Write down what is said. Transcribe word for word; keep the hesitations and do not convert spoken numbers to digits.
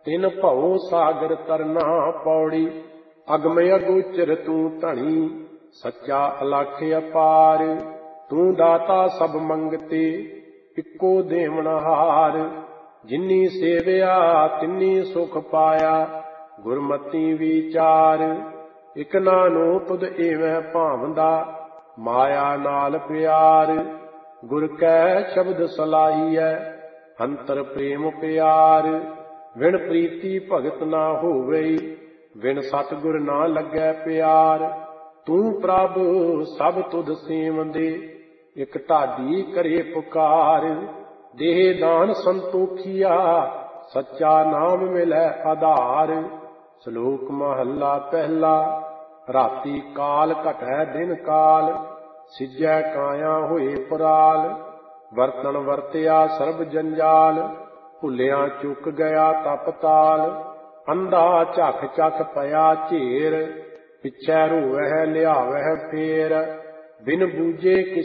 ਤਿਨ ਭਉ ਸਾਗਰ ਤਰਨਾ ਪੌੜੀ। ਅਗਮ ਅਗੋਚਰ ਤੂੰ ਧਣੀ, ਸੱਚਾ ਅਲਖ ਅਪਾਰ। ਤੂੰ ਦਾਤਾ ਸਭ ਮੰਗਤੇ, ਇੱਕੋ ਦੇਵਨਹਾਰ। ਜਿਨੀ ਸੇਵਿਆ ਤਿਨੀ ਸੁਖ ਪਾਇਆ, ਗੁਰਮਤੀ ਵਿਚਾਰ। ਇਕ ਨਾਨੋ ਤੁਧ ਏਵੈ ਭਾਵੰਦਾ, ਮਾਇਆ ਨਾਲ ਪਿਆਰ। ਗੁਰ ਕੈ ਸ਼ਬਦ ਸਲਾਹੀਐ, ਅੰਤਰ ਪ੍ਰੇਮ ਪਿਆਰ। ਵਿਣ ਪ੍ਰੀਤੀ ਭਗਤ ਨਾ ਹੋਵਈ, ਵਿਣ ਸਤਿਗੁਰ ਨਾ ਲੱਗੈ ਪਿਆਰ। ਤੂੰ ਪ੍ਰਭ ਸਭ ਤੁਧ ਸੇਵੰਦੇ, ਇਕ ਢਾਡੀ ਕਰੇ ਪੁਕਾਰ। ਦੇਹ ਦਾਨ ਸੰਤੋਖੀਆ, ਸੱਚਾ ਨਾਮ ਮਿਲੈ ਆਧਾਰ। ਸ਼ਲੋਕ ਮਹੱਲਾ ਪਹਿਲਾ। ਰਾਤੀ ਕਾਲ ਘਟੈ ਦਿਨ ਕਾਲ, ਸਿਜੈ ਕਾਇਆ ਹੋਏ ਪੁਰਾਲ। ਵਰਤਣ ਵਰਤਿਆ ਸਰਬ ਜੰਜਾਲ, ਭੁੱਲਿਆ ਚੁੱਕ ਗਿਆ ਤਪ ਤਾਲ। ਅੰਧਾ ਝੱਖ ਝੱਖ ਪਿਆ ਝੇਰ, ਪਿਛੈ ਰੋਵਹਿ ਲਿਆਵਹਿ ਫੇਰ। ਬਿਨ ਬੂਝੇ